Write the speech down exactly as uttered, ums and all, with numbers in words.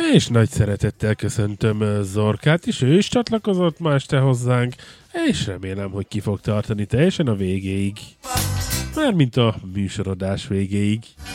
És nagy szeretettel köszöntöm Zorkát is, ő is csatlakozott ma este hozzánk, és remélem, hogy ki fog tartani teljesen a végéig. Mármint a műsorodás végéig.